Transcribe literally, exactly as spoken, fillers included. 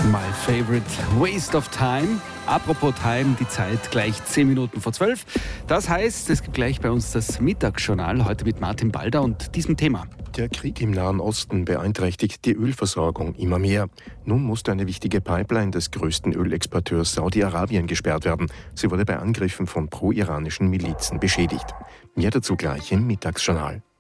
My favorite waste of time. Apropos Time, die Zeit gleich zehn Minuten vor zwölf. Das heißt, es gibt gleich bei uns das Mittagsjournal, heute mit Martin Balder und diesem Thema. Der Krieg im Nahen Osten beeinträchtigt die Ölversorgung immer mehr. Nun musste eine wichtige Pipeline des größten Ölexporteurs Saudi-Arabien gesperrt werden. Sie wurde bei Angriffen von pro-iranischen Milizen beschädigt. Mehr dazu gleich im Mittagsjournal.